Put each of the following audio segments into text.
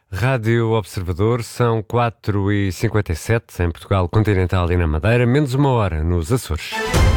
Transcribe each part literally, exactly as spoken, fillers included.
Rádio Observador, são quatro e cinquenta e sete em Portugal continental e na Madeira, menos uma hora nos Açores.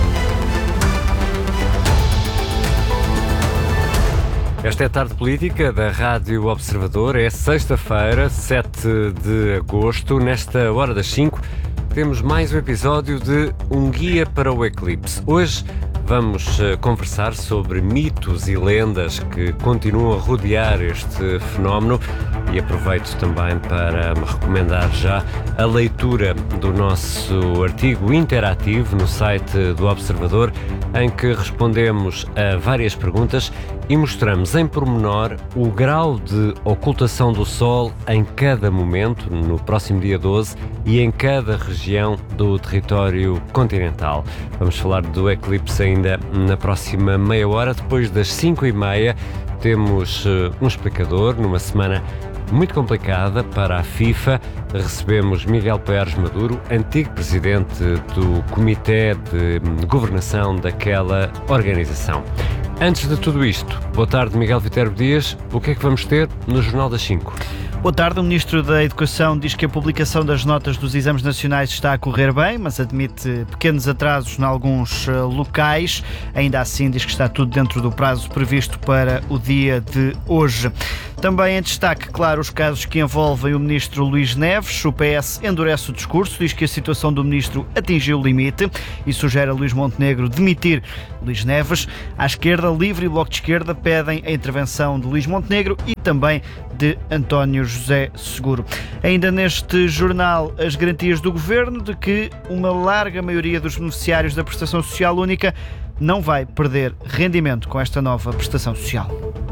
Esta é a tarde política da Rádio Observador. É sexta-feira, sete de agosto. Nesta hora das cinco, temos mais um episódio de Um Guia para o Eclipse. Hoje vamos uh, conversar sobre mitos e lendas que continuam a rodear este fenómeno e aproveito também para me recomendar já a leitura do nosso artigo interativo no site do Observador, em que respondemos a várias perguntas e mostramos em pormenor o grau de ocultação do Sol em cada momento, no próximo dia doze, e em cada região do território continental. Vamos falar do eclipse ainda na próxima meia hora. Depois das cinco e meia temos uh, um explicador. Numa semana muito complicada para a FIFA, recebemos Miguel Pérez Maduro, antigo presidente do Comitê de Governação daquela organização. Antes de tudo isto, boa tarde, Miguel Viterbo Dias. O que é que vamos ter no Jornal das cinco? Boa tarde. O Ministro da Educação diz que a publicação das notas dos exames nacionais está a correr bem, mas admite pequenos atrasos em alguns uh, locais. Ainda assim, diz que está tudo dentro do prazo previsto para o dia de hoje. Também em destaque, claro, os casos que envolvem o Ministro Luís Neves. O P S endurece o discurso, diz que a situação do Ministro atingiu o limite e sugere a Luís Montenegro demitir Luís Neves. À esquerda, Livre e Bloco de Esquerda pedem a intervenção de Luís Montenegro e também de António José Seguro. Ainda neste jornal, as garantias do Governo de que uma larga maioria dos beneficiários da Prestação Social Única não vai perder rendimento com esta nova prestação social.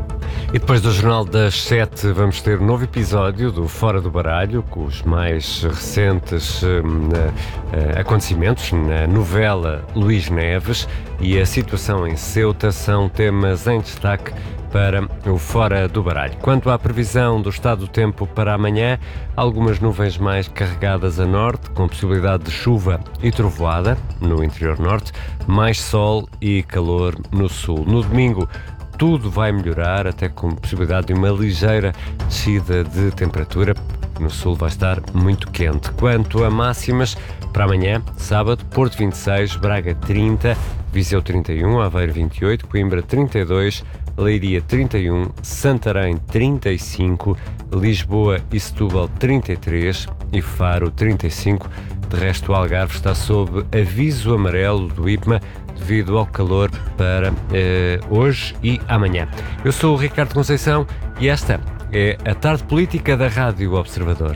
E depois do Jornal das sete vamos ter um novo episódio do Fora do Baralho, com os mais recentes hum, acontecimentos na novela Luís Neves e a situação em Ceuta são temas em destaque para o Fora do Baralho. Quanto à previsão do estado do tempo para amanhã, algumas nuvens mais carregadas a norte, com possibilidade de chuva e trovoada no interior norte, mais sol e calor no sul. No domingo, tudo vai melhorar, até com possibilidade de uma ligeira descida de temperatura. No sul vai estar muito quente. Quanto a máximas, para amanhã, sábado, Porto vinte e seis, Braga trinta, Viseu trinta e um, Aveiro vinte e oito, Coimbra trinta e dois, Leiria trinta e um, Santarém trinta e cinco, Lisboa e Setúbal trinta e três e Faro trinta e cinco. De resto, o Algarve está sob aviso amarelo do I P M A devido ao calor para eh, hoje e amanhã. Eu sou o Ricardo Conceição e esta é a tarde política da Rádio Observador.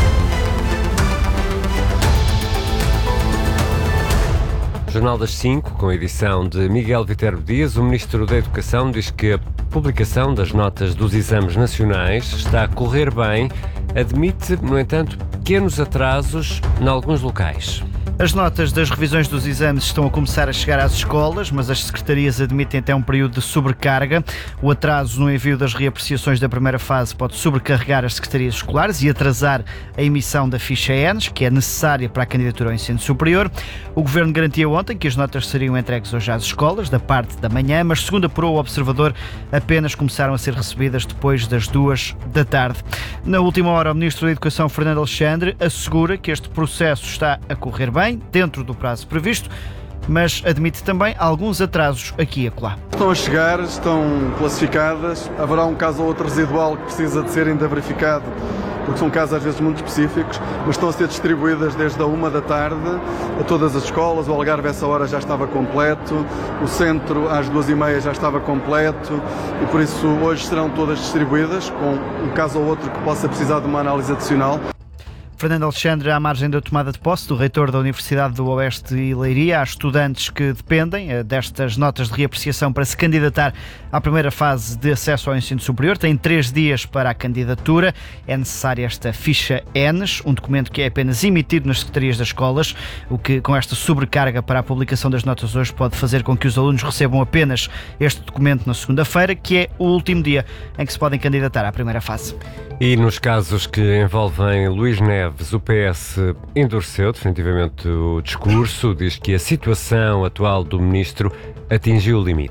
Jornal das cinco, com a edição de Miguel Viterbo Dias. O Ministro da Educação diz que a publicação das notas dos exames nacionais está a correr bem, admite, no entanto, pequenos atrasos em alguns locais. As notas das revisões dos exames estão a começar a chegar às escolas, mas as secretarias admitem até um período de sobrecarga. O atraso no envio das reapreciações da primeira fase pode sobrecarregar as secretarias escolares e atrasar a emissão da ficha E N S, que é necessária para a candidatura ao ensino superior. O Governo garantiu ontem que as notas seriam entregues hoje às escolas, da parte da manhã, mas segundo apurou o Observador, apenas começaram a ser recebidas depois das duas da tarde. Na última hora, o Ministro da Educação, Fernando Alexandre, assegura que este processo está a correr bem, dentro do prazo previsto, mas admite também alguns atrasos aqui e acolá. Estão a chegar, estão classificadas, haverá um caso ou outro residual que precisa de ser ainda verificado, porque são casos às vezes muito específicos, mas estão a ser distribuídas desde a uma da tarde a todas as escolas. O Algarve a essa hora já estava completo, o centro às duas e meia já estava completo e por isso hoje serão todas distribuídas, com um caso ou outro que possa precisar de uma análise adicional. Fernando Alexandre, à margem da tomada de posse do reitor da Universidade do Oeste e Leiria, há estudantes que dependem destas notas de reapreciação para se candidatar à primeira fase de acesso ao ensino superior. Têm três dias para a candidatura. É necessária esta ficha E N S, um documento que é apenas emitido nas secretarias das escolas, o que, com esta sobrecarga para a publicação das notas hoje, pode fazer com que os alunos recebam apenas este documento na segunda-feira, que é o último dia em que se podem candidatar à primeira fase. E nos casos que envolvem Luís Neves, o P S endureceu definitivamente o discurso, diz que a situação atual do ministro atingiu o limite.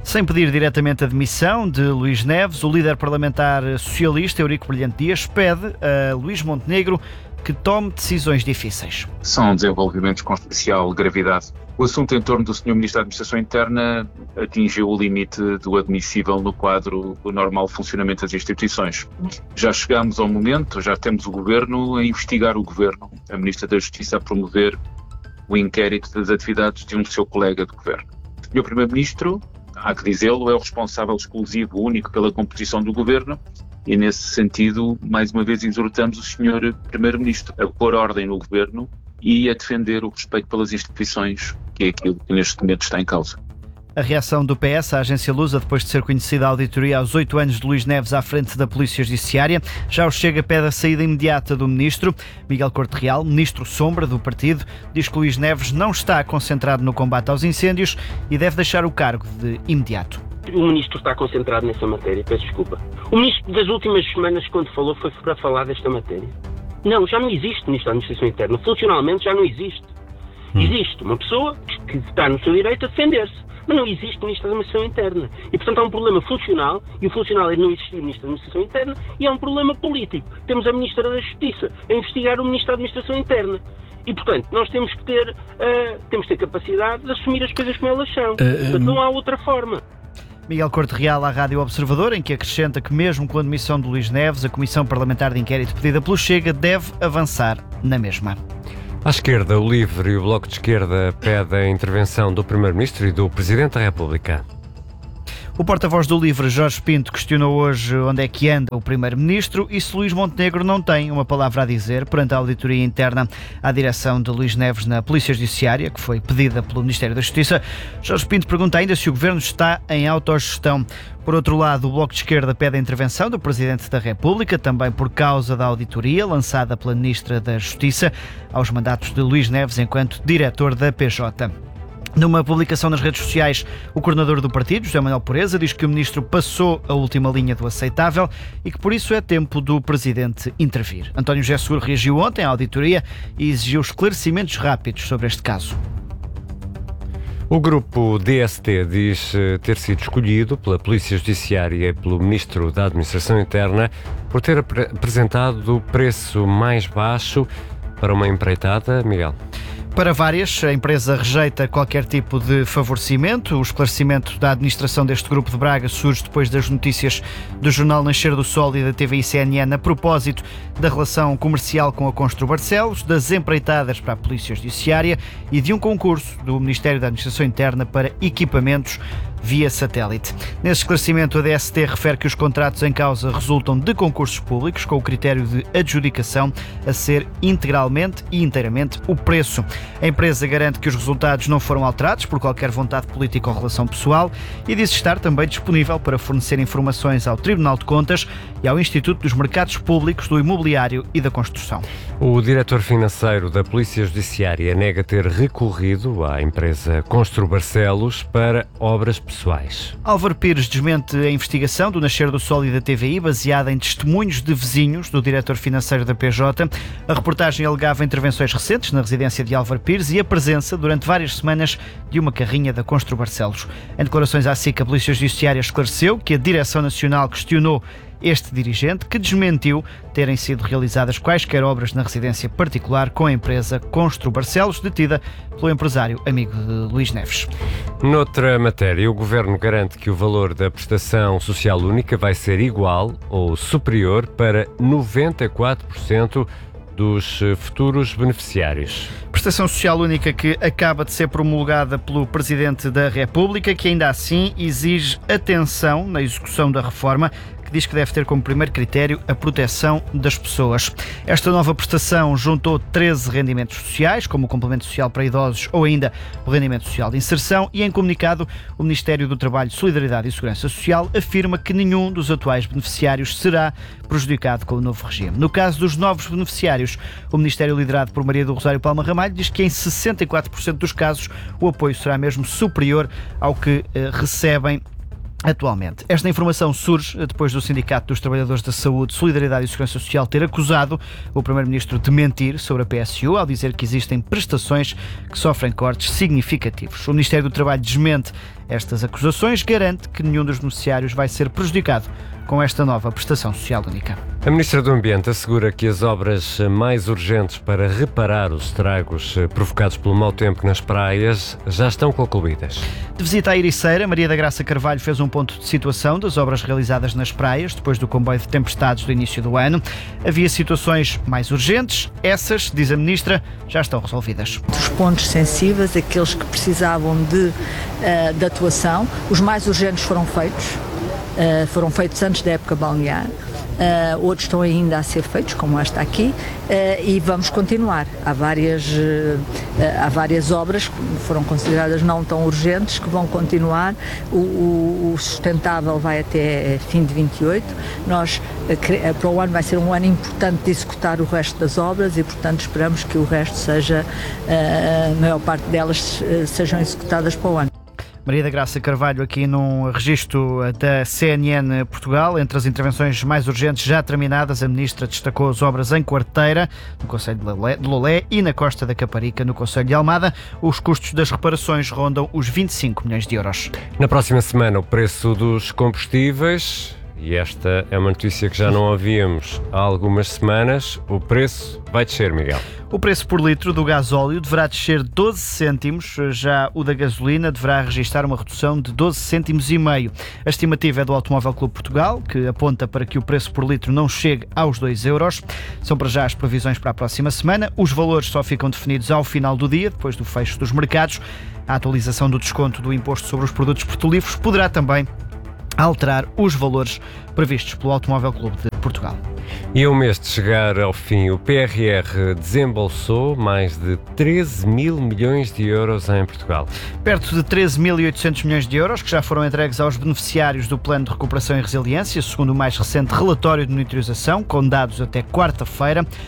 Sem pedir diretamente a demissão de Luís Neves, o líder parlamentar socialista Eurico Brilhante Dias pede a Luís Montenegro que tome decisões difíceis. São desenvolvimentos com especial gravidade. O assunto em torno do senhor Ministro da Administração Interna atingiu o limite do admissível no quadro do normal funcionamento das instituições. Já chegamos ao momento, já temos o Governo a investigar o Governo, a Ministra da Justiça a promover o inquérito das atividades de um seu colega de Governo. O senhor Primeiro-Ministro, há que dizê-lo, é o responsável exclusivo, único pela composição do Governo e, nesse sentido, mais uma vez exortamos o senhor Primeiro-Ministro a pôr ordem no Governo e a defender o respeito pelas instituições, que é aquilo que neste momento está em causa. A reação do P S à agência Lusa, depois de ser conhecida a auditoria aos oito anos de Luís Neves à frente da Polícia Judiciária, já o Chega pede a saída imediata do ministro. Miguel Corte Real, ministro sombra do partido, diz que Luís Neves não está concentrado no combate aos incêndios e deve deixar o cargo de imediato. O ministro está concentrado nessa matéria, peço desculpa. O ministro das últimas semanas, quando falou, foi para falar desta matéria. Não, já não existe ministro da Administração Interna. Funcionalmente já não existe. Hum. Existe uma pessoa que está no seu direito a defender-se, mas não existe ministro da Administração Interna. E, portanto, há um problema funcional, e o funcional é não existir ministro da Administração Interna, e há um problema político. Temos a Ministra da Justiça a investigar o ministro da Administração Interna. E, portanto, nós temos que ter, uh, temos que ter capacidade de assumir as coisas como elas são. Uh, portanto, não há outra forma. Miguel Corte Real à Rádio Observador, em que acrescenta que mesmo com a demissão de Luís Neves, a Comissão Parlamentar de Inquérito pedida pelo Chega deve avançar na mesma. À esquerda, o LIVRE e o Bloco de Esquerda pedem a intervenção do Primeiro-Ministro e do Presidente da República. O porta-voz do LIVRE, Jorge Pinto, questionou hoje onde é que anda o Primeiro-Ministro e se Luís Montenegro não tem uma palavra a dizer perante a auditoria interna à direção de Luís Neves na Polícia Judiciária, que foi pedida pelo Ministério da Justiça. Jorge Pinto pergunta ainda se o Governo está em autogestão. Por outro lado, o Bloco de Esquerda pede a intervenção do Presidente da República, também por causa da auditoria lançada pela Ministra da Justiça aos mandatos de Luís Neves enquanto diretor da P J. Numa publicação nas redes sociais, o coordenador do partido, José Manuel Pureza, diz que o ministro passou a última linha do aceitável e que por isso é tempo do presidente intervir. António José Seguro reagiu ontem à auditoria e exigiu esclarecimentos rápidos sobre este caso. O grupo D S T diz ter sido escolhido pela Polícia Judiciária e pelo Ministro da Administração Interna por ter ap- apresentado o preço mais baixo para uma empreitada, Miguel. Para várias, a empresa rejeita qualquer tipo de favorecimento. O esclarecimento da administração deste grupo de Braga surge depois das notícias do jornal Nascer do Sol e da T V I C N N a propósito da relação comercial com a Constru Barcelos, das empreitadas para a Polícia Judiciária e de um concurso do Ministério da Administração Interna para equipamentos via satélite. Nesse esclarecimento, a D S T refere que os contratos em causa resultam de concursos públicos com o critério de adjudicação a ser integralmente e inteiramente o preço. A empresa garante que os resultados não foram alterados por qualquer vontade política ou relação pessoal e diz estar também disponível para fornecer informações ao Tribunal de Contas e ao Instituto dos Mercados Públicos do Imobiliário e da Construção. O diretor financeiro da Polícia Judiciária nega ter recorrido à empresa Constru Barcelos para obras pessoais. Álvaro Pires desmente a investigação do Nascer do Sol e da T V I, baseada em testemunhos de vizinhos do diretor financeiro da P J. A reportagem alegava intervenções recentes na residência de Álvaro Pires e a presença, durante várias semanas, de uma carrinha da Constru Barcelos. Em declarações à S I C, a Polícia Judiciária esclareceu que a Direção Nacional questionou este dirigente, que desmentiu terem sido realizadas quaisquer obras na residência particular com a empresa Constru Barcelos, detida pelo empresário amigo de Luís Neves. Noutra matéria, o Governo garante que o valor da prestação social única vai ser igual ou superior para noventa e quatro por cento dos futuros beneficiários. Prestação Social Única que acaba de ser promulgada pelo Presidente da República, que ainda assim exige atenção na execução da reforma, que diz que deve ter como primeiro critério a proteção das pessoas. Esta nova prestação juntou treze rendimentos sociais, como o complemento social para idosos ou ainda o rendimento social de inserção, e em comunicado o Ministério do Trabalho, Solidariedade e Segurança Social afirma que nenhum dos atuais beneficiários será prejudicado com o novo regime. No caso dos novos beneficiários, o Ministério liderado por Maria do Rosário Palma Ramalho diz que em sessenta e quatro por cento dos casos o apoio será mesmo superior ao que eh, recebem atualmente. Esta informação surge depois do Sindicato dos Trabalhadores da Saúde, Solidariedade e Segurança Social ter acusado o Primeiro-Ministro de mentir sobre a P S U ao dizer que existem prestações que sofrem cortes significativos. O Ministério do Trabalho desmente estas acusações, garante que nenhum dos beneficiários vai ser prejudicado com esta nova prestação social única. A Ministra do Ambiente assegura que as obras mais urgentes para reparar os estragos provocados pelo mau tempo nas praias já estão concluídas. De visita à Ericeira, Maria da Graça Carvalho fez um ponto de situação das obras realizadas nas praias depois do comboio de tempestades do início do ano. Havia situações mais urgentes, essas, diz a Ministra, já estão resolvidas. Os pontos sensíveis, aqueles que precisavam de, uh, de atuação, os mais urgentes foram feitos. Uh, foram feitos antes da época balnear, uh, outros estão ainda a ser feitos, como esta aqui, uh, e vamos continuar. Há várias, uh, uh, há várias obras que foram consideradas não tão urgentes que vão continuar. O, o, o sustentável vai até fim de vinte e oito. Nós, uh, para o ano vai ser um ano importante de executar o resto das obras e, portanto, esperamos que o resto seja, uh, a maior parte delas uh, sejam executadas para o ano. Maria da Graça Carvalho aqui num registro da C N N Portugal. Entre as intervenções mais urgentes já terminadas, a Ministra destacou as obras em Quarteira, no concelho de Lolé, e na Costa da Caparica, no concelho de Almada. Os custos das reparações rondam os vinte e cinco milhões de euros. Na próxima semana, o preço dos combustíveis, e esta é uma notícia que já não ouvíamos há algumas semanas, o preço vai descer, Miguel. O preço por litro do gasóleo deverá descer doze cêntimos, já o da gasolina deverá registrar uma redução de doze cêntimos e meio. A estimativa é do Automóvel Clube Portugal, que aponta para que o preço por litro não chegue aos dois euros. São para já as previsões para a próxima semana. Os valores só ficam definidos ao final do dia, depois do fecho dos mercados. A atualização do desconto do imposto sobre os produtos petrolíferos poderá também alterar os valores previstos pelo Automóvel Clube de Portugal. E a um mês de chegar ao fim, o P R R desembolsou mais de treze mil milhões de euros em Portugal. Perto de treze mil e oitocentos milhões de euros que já foram entregues aos beneficiários do Plano de Recuperação e Resiliência, segundo o mais recente relatório de monitorização, com dados até quarta-feira.